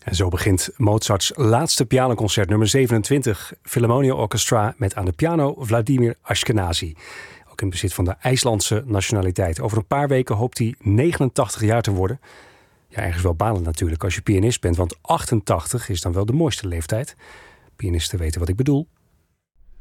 En zo begint Mozarts laatste pianoconcert nummer 27... Philharmonia Orchestra met aan de piano Vladimir Ashkenazy. Ook in bezit van de IJslandse nationaliteit. Over een paar weken hoopt hij 89 jaar te worden. Ja, ergens wel balend natuurlijk als je pianist bent, want 88 is dan wel de mooiste leeftijd. Pianisten weten wat ik bedoel.